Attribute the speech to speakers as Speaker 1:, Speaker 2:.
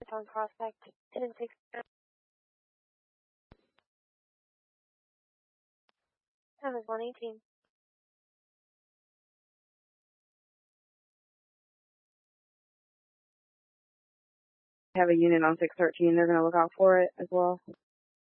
Speaker 1: on Prospect 106. Time is 1:18.
Speaker 2: Have a unit on 613. They're going to look out for it as well.